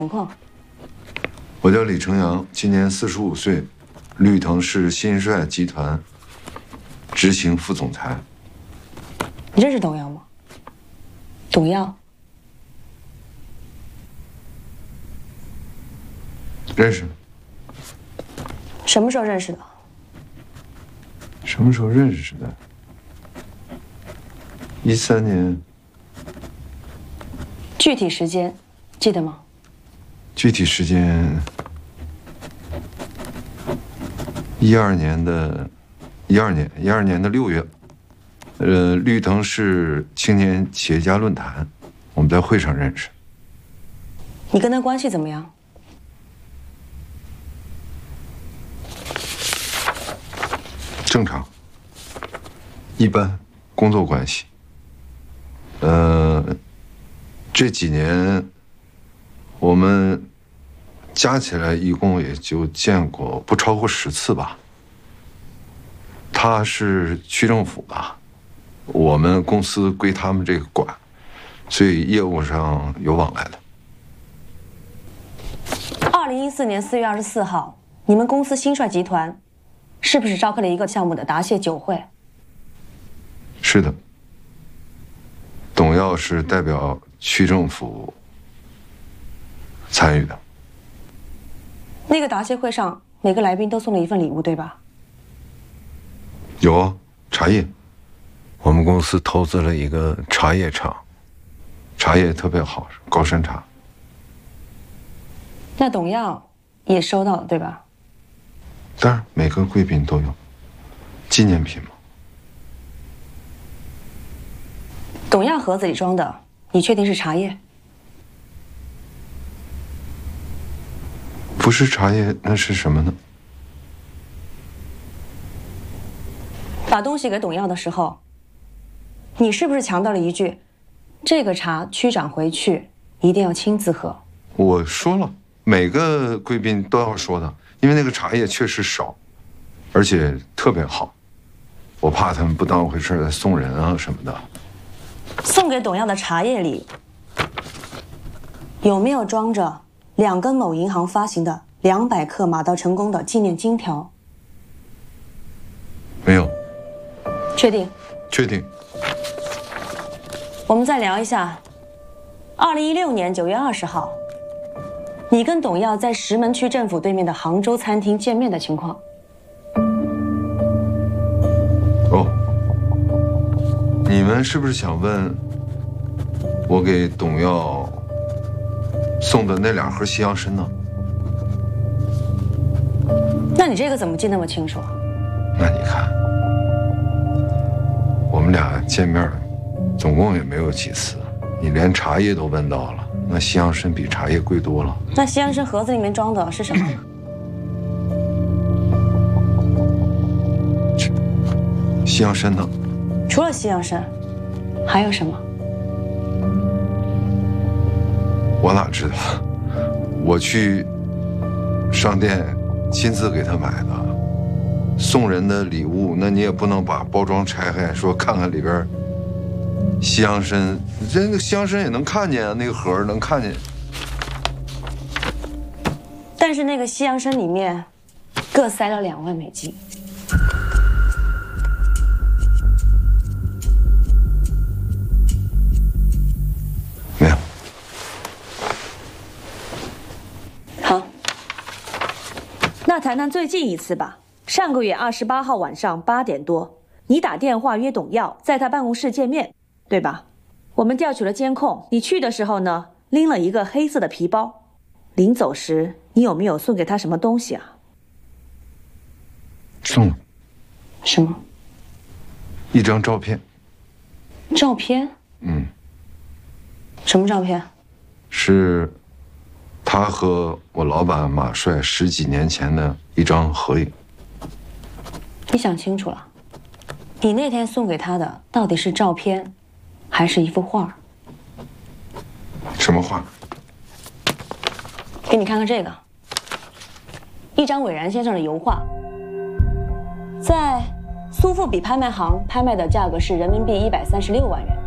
情况？ 我叫李成阳，今年45岁，绿藤市新帅集团执行副总裁。 你认识董耀吗？董耀？ 认识。 什么时候认识的？ 什么时候认识的？13年。 具体时间记得吗？ 具体时间，12年的6月，绿藤市青年企业家论坛，我们在会上认识。 你跟他关系怎么样？ 正常，一般，工作关系。这几年我们加起来一共也就见过不超过10次吧。他是区政府的，我们公司归他们这个管，所以业务上有往来的。 2014年4月24号，你们公司新帅集团是不是召开了一个项目的答谢酒会？ 是的，董耀是代表区政府参与的。 那个答谢会上，每个来宾都送了一份礼物，对吧？ 有啊，茶叶。我们公司投资了一个茶叶厂，茶叶特别好，高山茶。 那董耀也收到了，对吧？ 当然，每个贵宾都有纪念品嘛。 董耀盒子里装的，你确定是茶叶？ 不是茶叶，那是什么呢？ 把东西给董耀的时候，你是不是强调了一句：“这个茶区长回去一定要亲自喝？” 我说了，每个贵宾都要说的，因为那个茶叶确实少，而且特别好，我怕他们不当回事再送人啊什么的。 送给董耀的茶叶里有没有装着2根某银行发行的200克马到成功的纪念金条？ 没有。 确定？ 确定。 我们再聊一下2016年9月20号，你跟董耀在石门区政府对面的杭州餐厅见面的情况。 哦，你们是不是想问我给董耀送的那2盒西洋参呢？ 那你这个怎么记那么清楚？ 那你看，我们俩见面总共也没有几次，你连茶叶都问到了，那西洋参比茶叶贵多了。 那西洋参盒子里面装的是什么？ 西洋参呢？ 除了西洋参，还有什么？ 我哪知道？我去商店亲自给他买的。送人的礼物，那你也不能把包装拆开，说看看里边西洋参，这个西洋参也能看见啊，那个盒能看见。 但是那个西洋参里面各塞了2万美金。 没有。 好，那谈谈最近一次吧。上个月28号晚上8点多，你打电话约董耀在他办公室见面，对吧？我们调取了监控，你去的时候呢，拎了一个黑色的皮包。临走时，你有没有送给他什么东西啊？ 送了。 什么？ 一张照片。 照片？ 嗯。 什么照片？ 是他和我老板马帅10几年前的一张合影。 你想清楚了，你那天送给他的到底是照片，还是一幅画？ 什么画？ 给你看看这个，一张韦然先生的油画，在苏富比拍卖行拍卖的价格是人民币136万元。